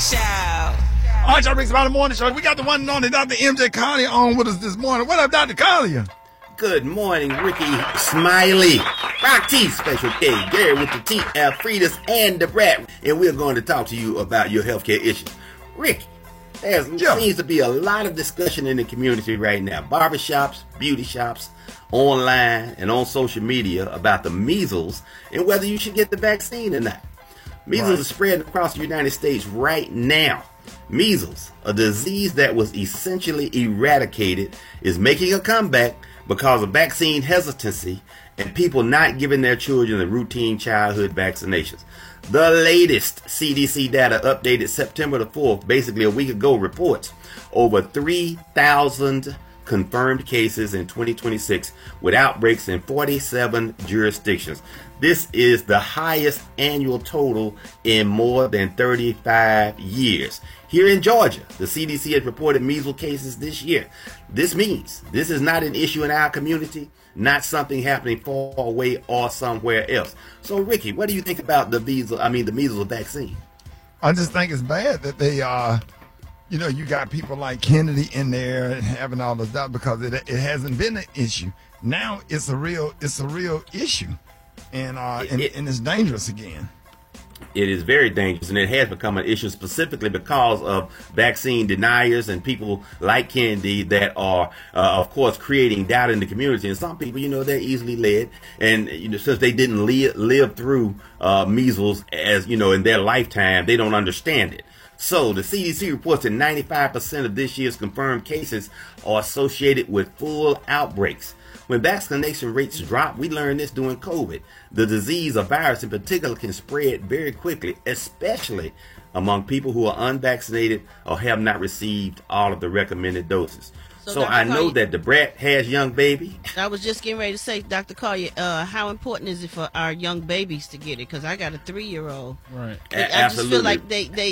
Show. All right, y'all, Rick's About the Morning Show. We got the one and only Dr. M.J. Collier on with us this morning. What up, Dr. Collier? Good morning, Ricky Smiley. Rock T, Special K, Gary with the T, Alfredus, and the Brat. And we're going to talk to you about your healthcare issues. Rick, there seems to be a lot of discussion in the community right now. Barbershops, beauty shops, online, and on social media about the measles and whether you should get the vaccine or not. Measles is spreading across the United States right now. Measles, a disease that was essentially eradicated, is making a comeback because of vaccine hesitancy and people not giving their children the routine childhood vaccinations. The latest CDC data updated September the 4th, basically a week ago, reports over 3,000 confirmed cases in 2026 with outbreaks in 47 jurisdictions. This is the highest annual total in more than 35 years. Here in Georgia, the CDC has reported measles cases this year. This means this is not an issue in our community, not something happening far away or somewhere else. So, Ricky, what do you think about the measles vaccine? I just think it's bad that they you got people like Kennedy in there and having all this stuff because it hasn't been an issue. Now it's a real issue, and it's dangerous again. It is very dangerous, and it has become an issue specifically because of vaccine deniers and people like Kennedy that are, of course, creating doubt in the community. And some people, they're easily led, and since they didn't live through measles as in their lifetime, they don't understand it. So the CDC reports that 95% of this year's confirmed cases are associated with full outbreaks. When vaccination rates drop, we learned this during COVID. The disease or virus in particular can spread very quickly, especially among people who are unvaccinated or have not received all of the recommended doses. So I know that the Brat has young baby. I was just getting ready to say, Dr. Collier, how important is it for our young babies to get it? Because I got a 3-year-old. Right. I just feel like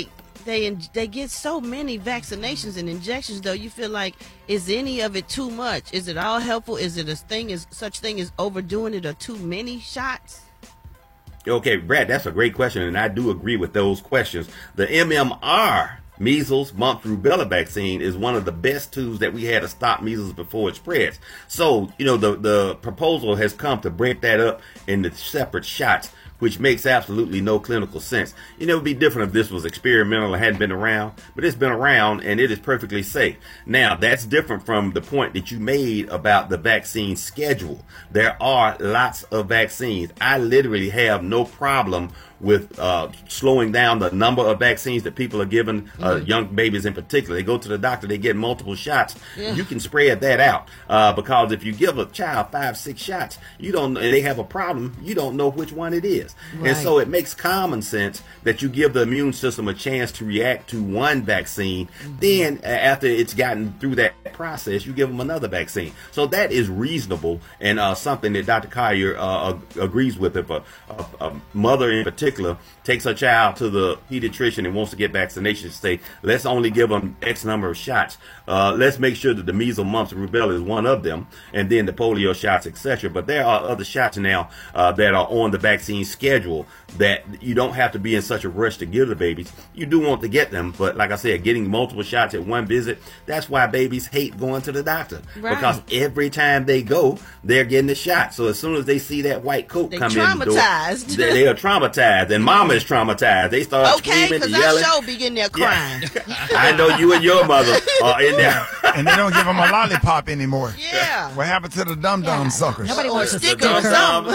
they get so many vaccinations and injections, though. You feel like, is any of it too much? Is it all helpful? Is it such thing as overdoing it or too many shots? Okay, Brad, that's a great question, and I do agree with those questions. The MMR, measles, mumps, rubella vaccine, is one of the best tools that we had to stop measles before it spreads. So, the proposal has come to break that up into separate shots, which makes absolutely no clinical sense. It would be different if this was experimental and hadn't been around, but it's been around and it is perfectly safe. Now, that's different from the point that you made about the vaccine schedule. There are lots of vaccines. I literally have no problem with slowing down the number of vaccines that people are giving young babies in particular. They go to the doctor, they get multiple shots. Yeah. You can spread that out because if you give a child 5-6 shots, and they have a problem, you don't know which one it is. Right. And so it makes common sense that you give the immune system a chance to react to one vaccine. Mm-hmm. Then after it's gotten through that process, you give them another vaccine. So that is reasonable and something that Dr. Collier agrees with. If a mother in particular takes her child to the pediatrician and wants to get vaccinations, say, let's only give them X number of shots. Let's make sure that the measles, mumps, and rubella is one of them, and then the polio shots, etc. But there are other shots now that are on the vaccine schedule that you don't have to be in such a rush to give the babies. You do want to get them, but like I said, getting multiple shots at one visit, that's why babies hate going to the doctor. Right. Because every time they go, they're getting the shot. So as soon as they see that white coat come in the door, they are traumatized. And mama is traumatized. They start screaming and yelling. Okay, because I be getting there crying. Yeah. I know you and your mother are in there. And they don't give them a lollipop anymore. Yeah. What happened to the dum-dum suckers? Nobody wants to stick or something.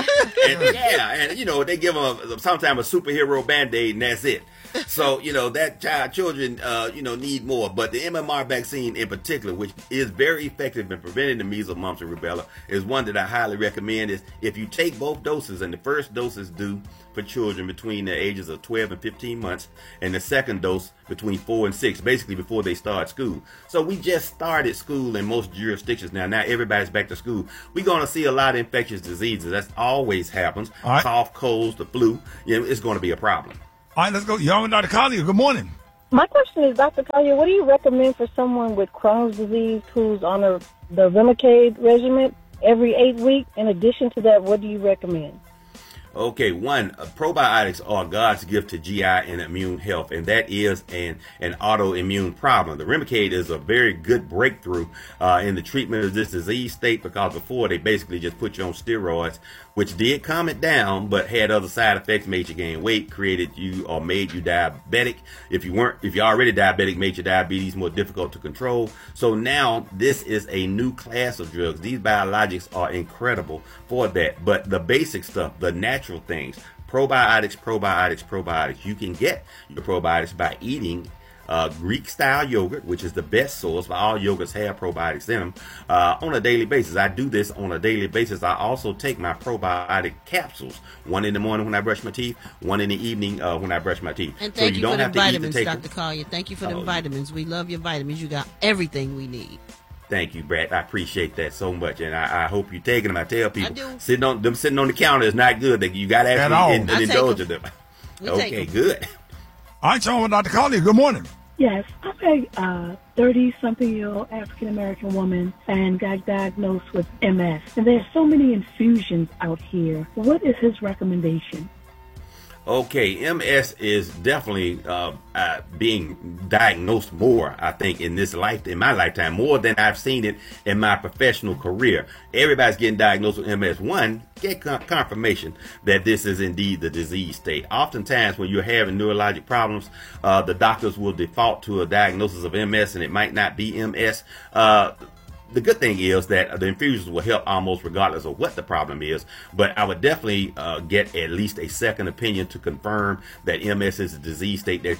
And they give them sometimes a superhero Band-Aid and that's it. So, that children, need more. But the MMR vaccine in particular, which is very effective in preventing the measles, mumps, and rubella, is one that I highly recommend. Is if you take both doses, and the first dose is due for children between the ages of 12 and 15 months, and the second dose between 4 and 6, basically before they start school. So we just started school in most jurisdictions now. Now everybody's back to school. We're going to see a lot of infectious diseases. That always happens. Right. Cough, colds, the flu. It's going to be a problem. All right, let's go. Y'all, Dr. Collier, good morning. My question is, Dr. Collier, what do you recommend for someone with Crohn's disease who's on the Remicade regimen every 8 weeks? In addition to that, what do you recommend? Okay, one, probiotics are God's gift to GI and immune health, and that is an autoimmune problem. The Remicade is a very good breakthrough in the treatment of this disease state, because before they basically just put you on steroids, which did calm it down, but had other side effects, made you gain weight, created you or made you diabetic. If you're already diabetic, made your diabetes more difficult to control. So now this is a new class of drugs. These biologics are incredible for that. But the basic stuff, the natural things, probiotics. You can get your probiotics by eating Greek style yogurt, which is the best source. All yogurts have probiotics in them on a daily basis. I do this on a daily basis. I also take my probiotic capsules, one in the morning when I brush my teeth, one in the evening when I brush my teeth. And thank you for the vitamins, Dr. Collier. Thank you for the vitamins. We love your vitamins. You got everything we need. Thank you, Brad. I appreciate that so much, and I hope you're taking them. I tell people, sitting on the counter is not good. You got to actually indulge in them. Okay, good. All right, so Dr. Collier, good morning. Yes, I'm a 30-something-year-old African-American woman and got diagnosed with MS. And there's so many infusions out here. What is his recommendation? Okay, MS is definitely being diagnosed more, I think, in my lifetime, more than I've seen it in my professional career. Everybody's getting diagnosed with MS. One, get confirmation that this is indeed the disease state. Oftentimes, when you're having neurologic problems, the doctors will default to a diagnosis of MS, and it might not be MS. The good thing is that the infusions will help almost regardless of what the problem is. But I would definitely get at least a second opinion to confirm that MS is a disease state that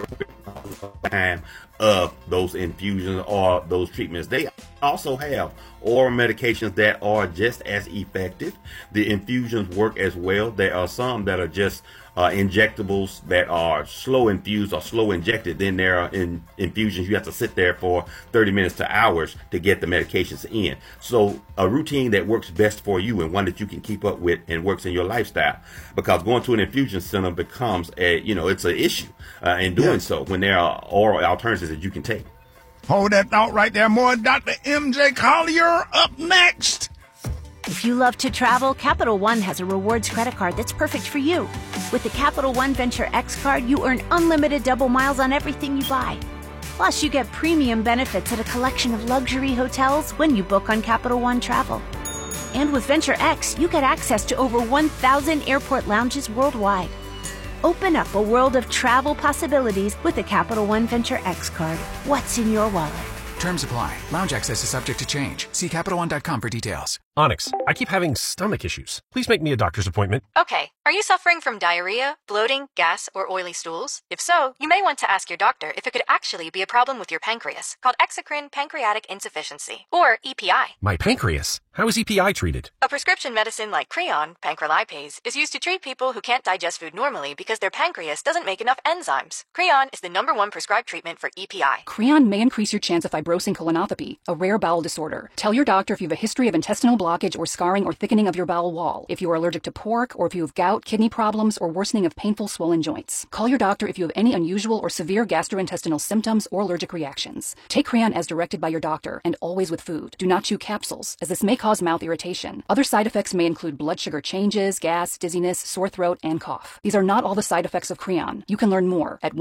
time of those infusions or those treatments. They also have oral medications that are just as effective. The infusions work as well. There are some that are just injectables that are slow infused or slow injected. Then there are infusions you have to sit there for 30 minutes to hours to get the medications in. So a routine that works best for you and one that you can keep up with and works in your lifestyle, because going to an infusion center becomes it's an issue in doing so when there are oral alternatives that you can take. Hold that thought right there. More Dr. M.J. Collier up next. If you love to travel, Capital One has a rewards credit card that's perfect for you. With the Capital One Venture X card, you earn unlimited double miles on everything you buy. Plus, you get premium benefits at a collection of luxury hotels when you book on Capital One Travel. And with Venture X, you get access to over 1,000 airport lounges worldwide. Open up a world of travel possibilities with the Capital One Venture X card. What's in your wallet? Terms apply. Lounge access is subject to change. See CapitalOne.com for details. Onyx, I keep having stomach issues. Please make me a doctor's appointment. Okay. Are you suffering from diarrhea, bloating, gas, or oily stools? If so, you may want to ask your doctor if it could actually be a problem with your pancreas, called exocrine pancreatic insufficiency, or EPI. My pancreas? How is EPI treated? A prescription medicine like Creon, pancrelipase, is used to treat people who can't digest food normally because their pancreas doesn't make enough enzymes. Creon is the #1 prescribed treatment for EPI. Creon may increase your chance of fibrosing colonopathy, a rare bowel disorder. Tell your doctor if you have a history of intestinal blockage or scarring or thickening of your bowel wall, if you are allergic to pork, or if you have gout, kidney problems, or worsening of painful swollen joints. Call your doctor if you have any unusual or severe gastrointestinal symptoms or allergic reactions. Take Creon as directed by your doctor, and always with food. Do not chew capsules, as this may cause mouth irritation. Other side effects may include blood sugar changes, gas, dizziness, sore throat, and cough. These are not all the side effects of Creon. You can learn more at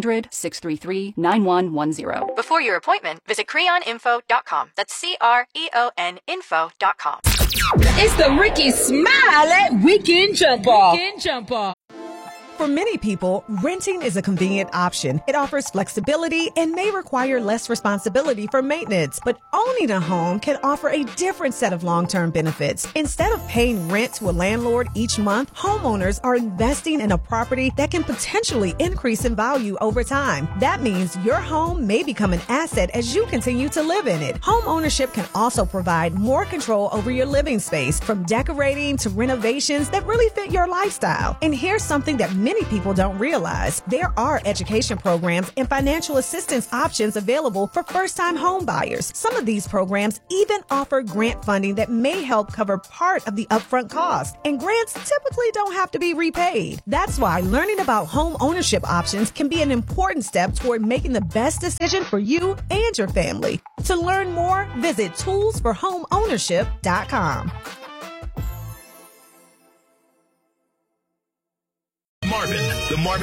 1-800-633-9110. Before your appointment, visit creoninfo.com. That's CREON info.com. It's the Ricky Smiley Weekend Jumper. For many people, renting is a convenient option. It offers flexibility and may require less responsibility for maintenance. But owning a home can offer a different set of long-term benefits. Instead of paying rent to a landlord each month, homeowners are investing in a property that can potentially increase in value over time. That means your home may become an asset as you continue to live in it. Home ownership can also provide more control over your living space, from decorating to renovations that really fit your lifestyle. And here's something that many people don't realize. There are education programs and financial assistance options available for first-time home buyers. Some of these programs even offer grant funding that may help cover part of the upfront cost. And grants typically don't have to be repaid. That's why learning about home ownership options can be an important step toward making the best decision for you and your family. To learn more, visit toolsforhomeownership.com. The Marvin